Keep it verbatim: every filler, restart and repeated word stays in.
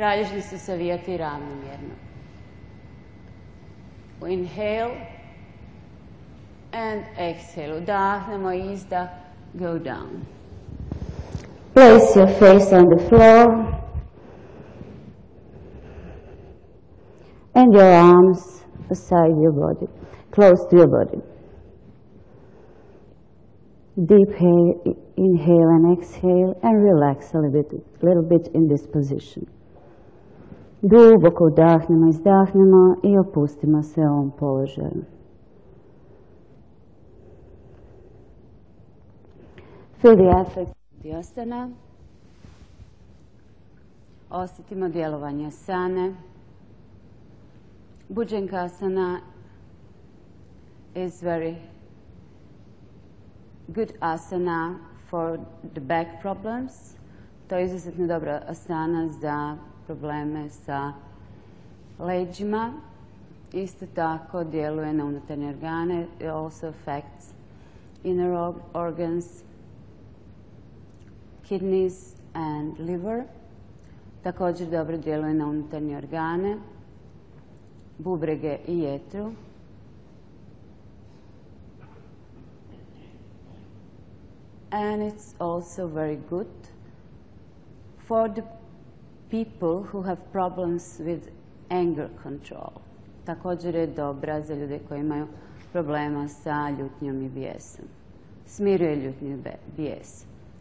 Kralježnice se savijati ravnomjerno. Inhale and exhale. Udahnemo, izdah, go down. Place your face on the floor and your arms beside your body, close to your body. Deep inhale and exhale and relax a little bit, little bit in this position. Duboko udahnemo, izdahnemo i opustimo se u ovom položaju. Feel the effect of the asana. Osjetimo djelovanje asane. Bhujangasana is very good asana for the back problems. To je izuzetno dobra asana za probleme sa leđima. Isto tako djeluje na unutarnje organe. It also affects inner organs, kidneys and liver. Također dobro djeluje na unutarnje organe, bubrege i jetru. And it's also very good for the people who have problems with anger control. Također je dobra za ljude koji imaju problema sa ljutnjom i bijesom. Smiruje ljutnju i bijes.